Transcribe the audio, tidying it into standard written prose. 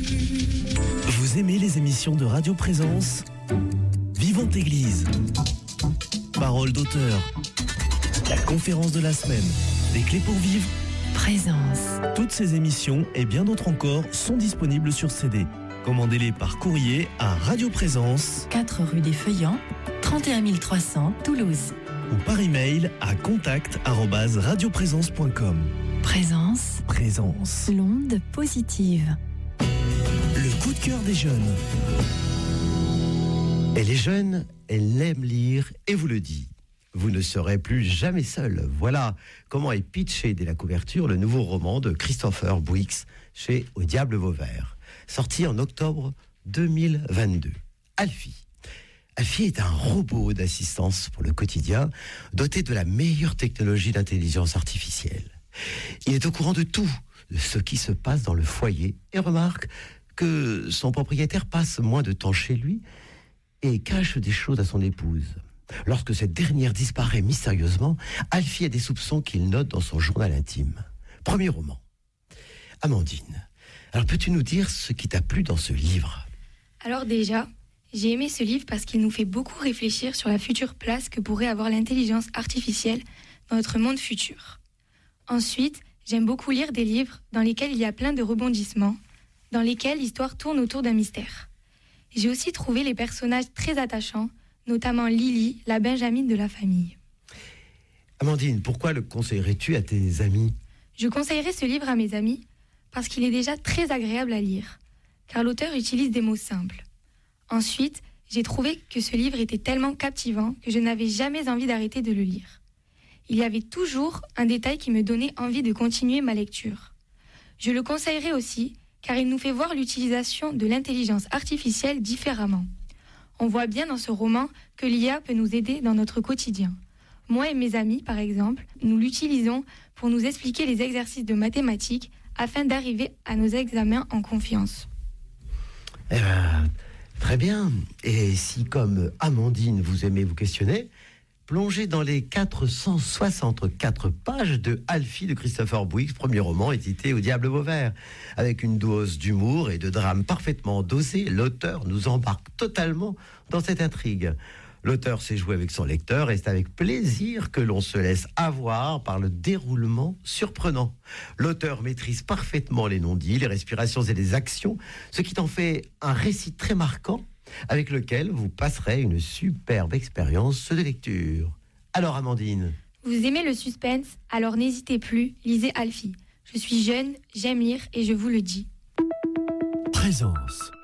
Vous aimez les émissions de Radio Présence ? Vivante Église, Parole d'auteur, la conférence de la semaine, des clés pour vivre, Présence. Toutes ces émissions et bien d'autres encore sont disponibles sur CD. Commandez-les par courrier à Radio Présence, 4 rue des Feuillants, 31 300 Toulouse. ou par email à contact@radioprésence.com. Présence. Présence. L'onde positive. Le coup de cœur des jeunes. Elle est jeune, elle aime lire et vous le dit. Vous ne serez plus jamais seul. Voilà comment est pitché dès la couverture le nouveau roman de Christopher Bouix chez Au Diable Vauvert, sorti en octobre 2022. Alfie. Alfie est un robot d'assistance pour le quotidien, doté de la meilleure technologie d'intelligence artificielle. Il est au courant de tout, de ce qui se passe dans le foyer, et remarque que son propriétaire passe moins de temps chez lui et cache des choses à son épouse. Lorsque cette dernière disparaît mystérieusement, Alfie a des soupçons qu'il note dans son journal intime. Premier roman. Amandine, alors peux-tu nous dire ce qui t'a plu dans ce livre ? Alors déjà, j'ai aimé ce livre parce qu'il nous fait beaucoup réfléchir sur la future place que pourrait avoir l'intelligence artificielle dans notre monde futur. Ensuite, j'aime beaucoup lire des livres dans lesquels il y a plein de rebondissements, dans lesquels l'histoire tourne autour d'un mystère. J'ai aussi trouvé les personnages très attachants, notamment Lily, la Benjamine de la famille. Amandine, pourquoi le conseillerais-tu à tes amis ? Je conseillerais ce livre à mes amis parce qu'il est déjà très agréable à lire, car l'auteur utilise des mots simples. Ensuite, j'ai trouvé que ce livre était tellement captivant que je n'avais jamais envie d'arrêter de le lire. Il y avait toujours un détail qui me donnait envie de continuer ma lecture. Je le conseillerais aussi car il nous fait voir l'utilisation de l'intelligence artificielle différemment. On voit bien dans ce roman que l'IA peut nous aider dans notre quotidien. Moi et mes amis, par exemple, nous l'utilisons pour nous expliquer les exercices de mathématiques afin d'arriver à nos examens en confiance. Très bien. Et si, comme Amandine, vous aimez vous questionner, plongez dans les 464 pages de Alfie de Christopher Bouix, premier roman édité Au Diable Vauvert. Avec une dose d'humour et de drame parfaitement dosée, l'auteur nous embarque totalement dans cette intrigue. L'auteur sait jouer avec son lecteur et c'est avec plaisir que l'on se laisse avoir par le déroulement surprenant. L'auteur maîtrise parfaitement les non-dits, les respirations et les actions, ce qui en fait un récit très marquant avec lequel vous passerez une superbe expérience de lecture. Alors Amandine ? Vous aimez le suspense ? Alors n'hésitez plus, lisez Alfie. Je suis jeune, j'aime lire et je vous le dis. Présence.